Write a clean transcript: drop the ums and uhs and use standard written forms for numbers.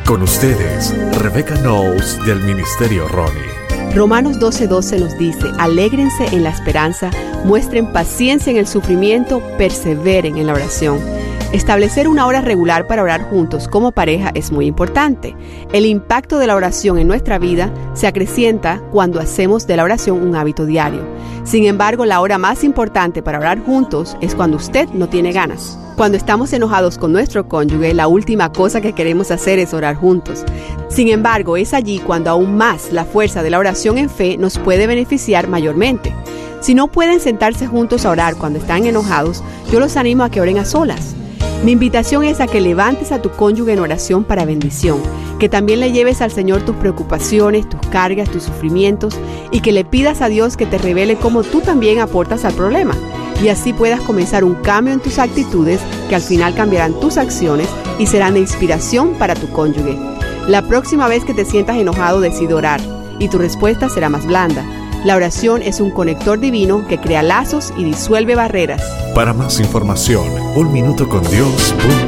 Con ustedes, Rebecca Knowles del Ministerio Ronnie. Romanos 12:12 nos dice: alégrense en la esperanza, muestren paciencia en el sufrimiento, perseveren en la oración. Establecer una hora regular para orar juntos como pareja es muy importante. El impacto de la oración en nuestra vida se acrecienta cuando hacemos de la oración un hábito diario. Sin embargo, la hora más importante para orar juntos es cuando usted no tiene ganas. Cuando estamos enojados con nuestro cónyuge, la última cosa que queremos hacer es orar juntos. Sin embargo, es allí cuando aún más la fuerza de la oración en fe nos puede beneficiar mayormente. Si no pueden sentarse juntos a orar cuando están enojados, yo los animo a que oren a solas. Mi invitación es a que levantes a tu cónyuge en oración para bendición, que también le lleves al Señor tus preocupaciones, tus cargas, tus sufrimientos, y que le pidas a Dios que te revele cómo tú también aportas al problema, y así puedas comenzar un cambio en tus actitudes que al final cambiarán tus acciones y serán de inspiración para tu cónyuge. La próxima vez que te sientas enojado, decide orar, y tu respuesta será más blanda. La oración es un conector divino que crea lazos y disuelve barreras. Para más información, unminutocondios.org.